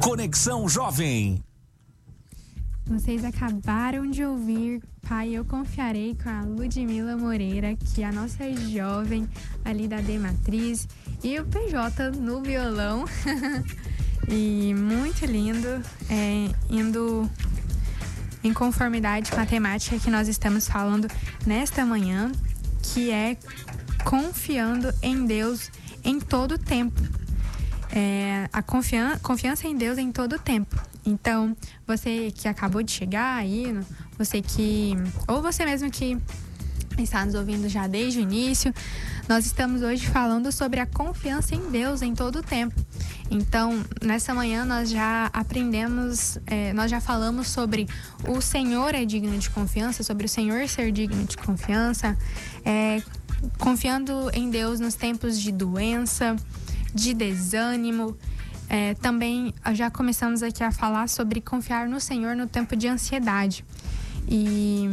Conexão Jovem. Vocês acabaram de ouvir Pai, Eu Confiarei, com a Ludmila Moreira, que é a nossa jovem ali da D Matriz, e o PJ no violão. E muito lindo, indo em conformidade com a temática que nós estamos falando nesta manhã, que é confiando em Deus em todo o tempo. A confiança em Deus em todo o tempo. Então, você que acabou de chegar aí, ou você mesmo que está nos ouvindo já desde o início, nós estamos hoje falando sobre a confiança em Deus em todo o tempo. Então, nessa manhã nós já aprendemos, nós já falamos sobre o Senhor é digno de confiança, sobre o Senhor ser digno de confiança, confiando em Deus nos tempos de doença, de desânimo. Também já começamos aqui a falar sobre confiar no Senhor no tempo de ansiedade. E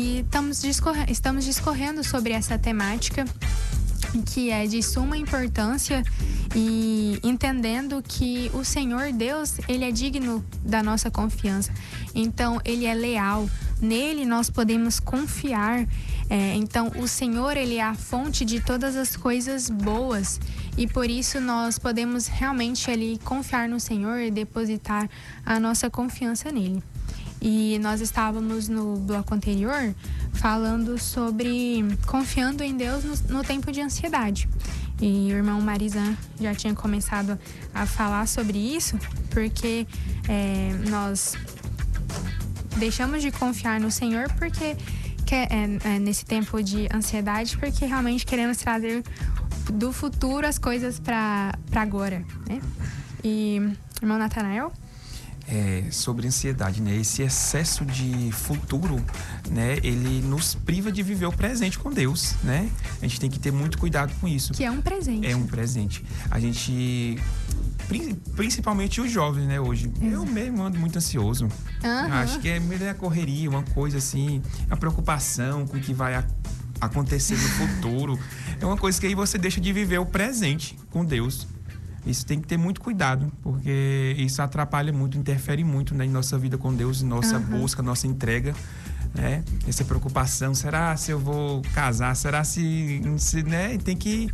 estamos discorrendo sobre essa temática, que é de suma importância, e entendendo que o Senhor Deus, Ele é digno da nossa confiança. Então, Ele é leal. Nele nós podemos confiar. Então, o Senhor, Ele é a fonte de todas as coisas boas. E por isso nós podemos realmente ali confiar no Senhor e depositar a nossa confiança nele. E nós estávamos no bloco anterior falando sobre confiando em Deus no tempo de ansiedade. E o irmão Marizan já tinha começado a falar sobre isso, porque nós deixamos de confiar no Senhor porque nesse tempo de ansiedade, porque realmente queremos trazer do futuro as coisas para agora, né? E irmão Natanael? Sobre ansiedade, né? Esse excesso de futuro, né? Ele nos priva de viver o presente com Deus, né? A gente tem que ter muito cuidado com isso. Que é um presente. É um presente. A gente, principalmente os jovens, né? Hoje, eu mesmo ando muito ansioso. Acho que é meio da correria, uma coisa assim, a preocupação com o que vai acontecer no futuro. É uma coisa que aí você deixa de viver o presente com Deus. Isso tem que ter muito cuidado, porque isso atrapalha muito, interfere muito, né, em nossa vida com Deus, nossa busca, nossa entrega, né? Essa preocupação, será se eu vou casar? Será se né? Tem que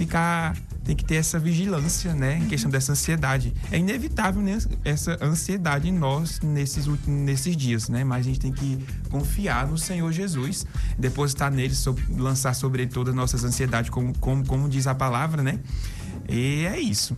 ter essa vigilância, né, em questão dessa ansiedade. É inevitável, né, essa ansiedade em nós nesses dias, né? Mas a gente tem que confiar no Senhor Jesus, depositar nele, lançar sobre ele todas as nossas ansiedades, como diz a palavra, né? E é isso.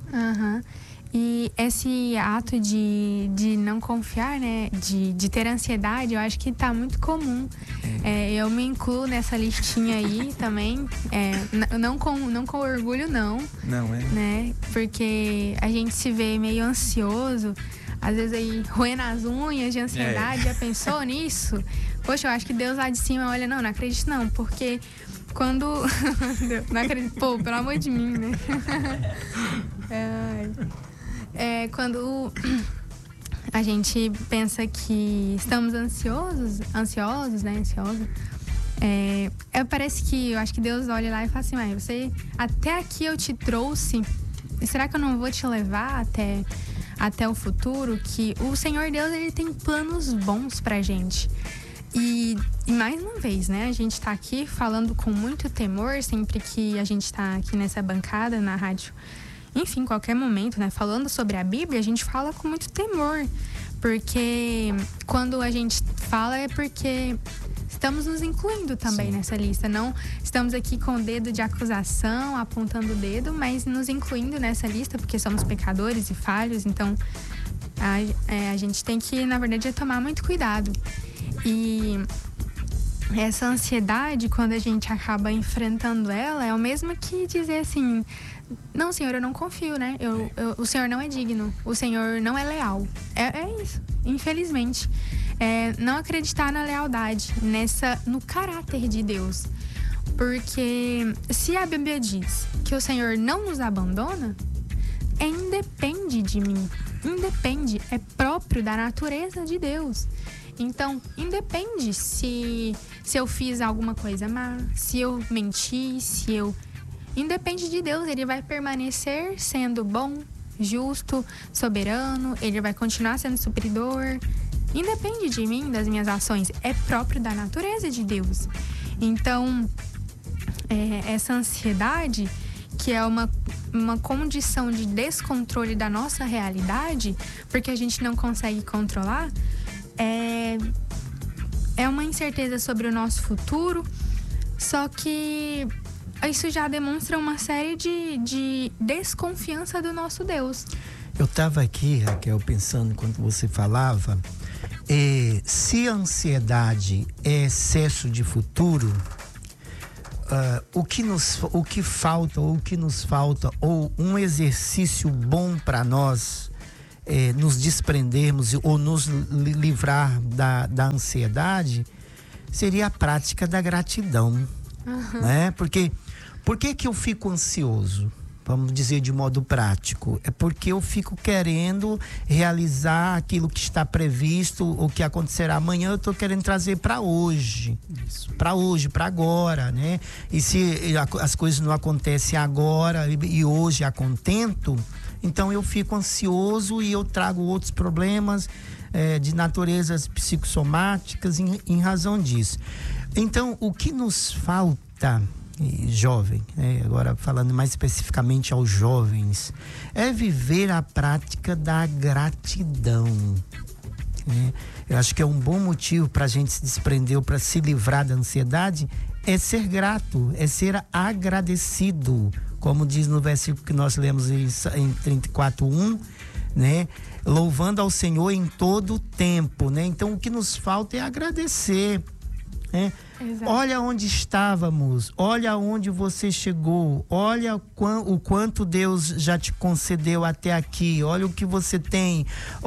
E esse ato de não confiar, né? De ter ansiedade, eu acho que tá muito comum. Eu me incluo nessa listinha aí também. Não com orgulho, não. Não, né? Porque a gente se vê meio ansioso, às vezes aí roendo as unhas de ansiedade. Já pensou nisso? Poxa, eu acho que Deus lá de cima olha, não acredito não, porque quando... não acredito, pô, pelo amor de mim, né? Quando a gente pensa que estamos ansiosos, né? Parece que eu acho que Deus olha lá e fala assim, mas você, até aqui eu te trouxe, será que eu não vou te levar até o futuro? Que o Senhor Deus, Ele tem planos bons pra gente. E mais uma vez, né? A gente tá aqui falando com muito temor, sempre que a gente tá aqui nessa bancada, na rádio, enfim, qualquer momento, né? Falando sobre a Bíblia, a gente fala com muito temor. Porque quando a gente fala é porque estamos nos incluindo também nessa lista. Não estamos aqui com o dedo de acusação, apontando o dedo, mas nos incluindo nessa lista, porque somos pecadores e falhos. Então, a gente tem que, na verdade, tomar muito cuidado. E essa ansiedade, quando a gente acaba enfrentando ela, é o mesmo que dizer assim, não, Senhor, eu não confio, né? O Senhor não é digno, o Senhor não é leal. É isso, infelizmente. Não acreditar na lealdade, no caráter de Deus. Porque se a Bíblia diz que o Senhor não nos abandona, independe de mim. Independe, é próprio da natureza de Deus. Então, independe se eu fiz alguma coisa má, se eu menti, independe de Deus, Ele vai permanecer sendo bom, justo, soberano, ele vai continuar sendo supridor. Independe de mim, das minhas ações, é próprio da natureza de Deus. Então, essa ansiedade, que é uma condição de descontrole da nossa realidade, porque a gente não consegue controlar, é uma incerteza sobre o nosso futuro, só que isso já demonstra uma série de desconfiança do nosso Deus. Eu estava aqui, Raquel, pensando enquanto você falava, se a ansiedade é excesso de futuro, o que nos falta, ou um exercício bom para nós nos desprendermos ou nos livrar da ansiedade, seria a prática da gratidão, né? Porque por que eu fico ansioso? Vamos dizer de modo prático, é porque eu fico querendo realizar aquilo que está previsto, o que acontecerá amanhã, eu estou querendo trazer para hoje, para agora, né? E se as coisas não acontecem agora e hoje a contento, então eu fico ansioso e eu trago outros problemas de naturezas psicossomáticas em razão disso. Então, o que nos falta, jovem, agora falando mais especificamente aos jovens, é viver a prática da gratidão. Eu acho que é um bom motivo para a gente se desprender ou para se livrar da ansiedade, é ser grato, é ser agradecido, como diz no versículo que nós lemos em 34:1, né? Louvando ao Senhor em todo o tempo, né? Então o que nos falta é agradecer, né? Olha onde estávamos, olha onde você chegou, olha o quanto Deus já te concedeu até aqui, olha o que você tem,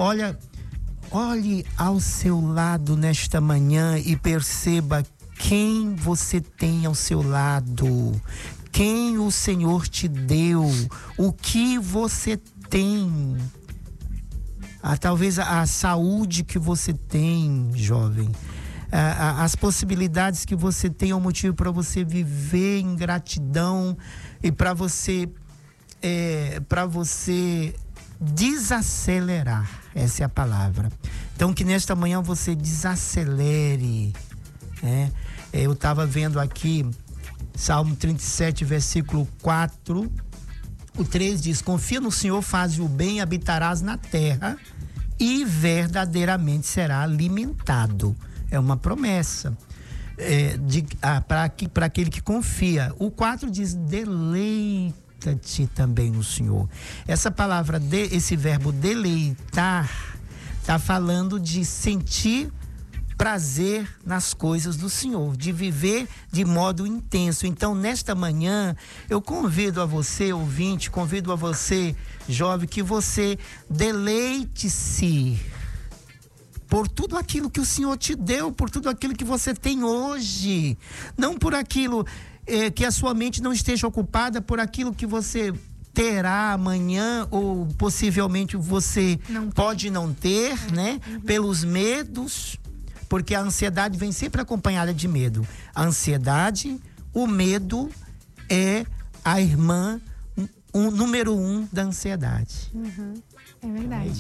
olhe ao seu lado nesta manhã e perceba quem você tem ao seu lado, quem o Senhor te deu, o que você tem, talvez a saúde que você tem, jovem. As possibilidades que você tem é um motivo para você viver em gratidão e para você desacelerar, essa é a palavra. Então que nesta manhã você desacelere, né? Eu estava vendo aqui Salmo 37, versículo 4, o 3 diz: confia no Senhor, faz o bem, habitarás na terra e verdadeiramente será alimentado. É uma promessa para aquele que confia. O 4 diz: deleita-te também no Senhor. Essa palavra, esse verbo deleitar, está falando de sentir prazer nas coisas do Senhor, de viver de modo intenso. Então, nesta manhã, eu convido a você, ouvinte, convido a você, jovem, que você deleite-se por tudo aquilo que o Senhor te deu, por tudo aquilo que você tem hoje. Não por aquilo que a sua mente não esteja ocupada, por aquilo que você terá amanhã ou possivelmente você pode não ter, né? Pelos medos, porque a ansiedade vem sempre acompanhada de medo. A ansiedade, o medo é a irmã número 1 da ansiedade. É verdade.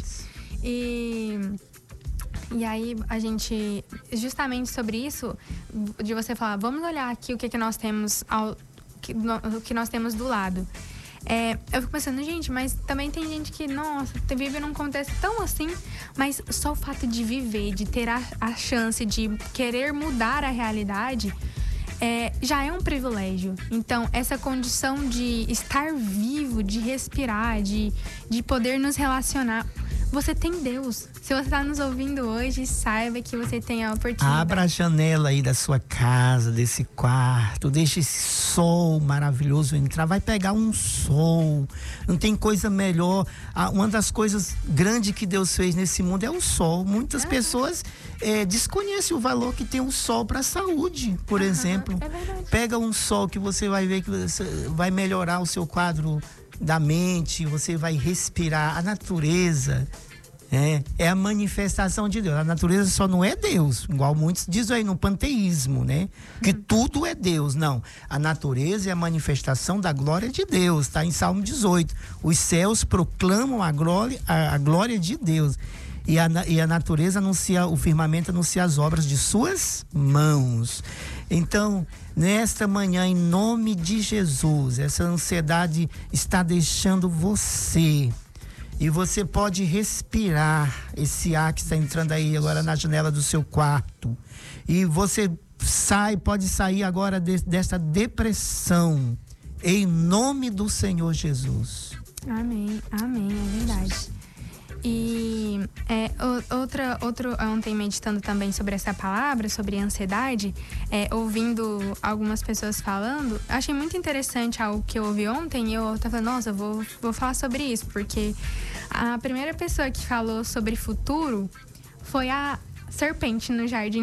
E aí a gente, justamente sobre isso, de você falar, vamos olhar aqui o que nós temos o que nós temos do lado. Eu fico pensando, gente, mas também tem gente que, nossa, vive num contexto tão assim, mas só o fato de viver, de ter a chance de querer mudar a realidade, já é um privilégio. Então, essa condição de estar vivo, de respirar, de poder nos relacionar, você tem Deus. Se você está nos ouvindo hoje, saiba que você tem a oportunidade. Abra a janela aí da sua casa, desse quarto, deixa esse sol maravilhoso entrar, vai pegar um sol. Não tem coisa melhor. Uma das coisas grandes que Deus fez nesse mundo é o sol. Muitas pessoas desconhecem o valor que tem o sol para a saúde, por exemplo. É verdade. Pega um sol que você vai ver que você vai melhorar o seu quadro da mente, você vai respirar. A natureza É a manifestação de Deus. A natureza só não é Deus, igual muitos dizem aí no panteísmo, né? Que tudo é Deus. Não. A natureza é a manifestação da glória de Deus. Está em Salmo 18. Os céus proclamam a glória de Deus. E a natureza anuncia, o firmamento anuncia as obras de suas mãos. Então, nesta manhã, em nome de Jesus, essa ansiedade está deixando você. E você pode respirar esse ar que está entrando aí agora na janela do seu quarto. E você pode sair agora dessa depressão. Em nome do Senhor Jesus. Amém, amém, é verdade. E ontem meditando também sobre essa palavra, sobre ansiedade, ouvindo algumas pessoas falando, achei muito interessante algo que eu ouvi ontem, e eu tava falando, nossa, eu vou falar sobre isso, porque a primeira pessoa que falou sobre futuro foi a serpente no jardim